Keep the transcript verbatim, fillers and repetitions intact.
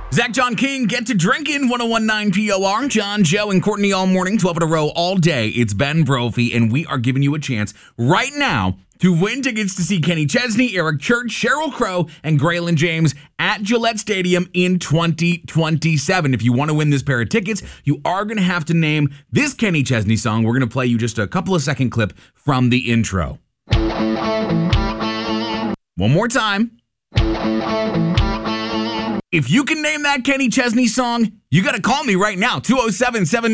Zach, John King, get to drinking, one oh one point nine P O R. John, Joe, and Courtney all morning, twelve in a row, all day. It's Ben Brophy, and we are giving you a chance right now to win tickets to see Kenny Chesney, Eric Church, Sheryl Crow, and Graylin James at Gillette Stadium in twenty twenty-seven. If you want to win this pair of tickets, you are going to have to name this Kenny Chesney song. We're going to play you just a couple of second clip from the intro. One more time. If you can name that Kenny Chesney song, you got to call me right now, two oh seven, seven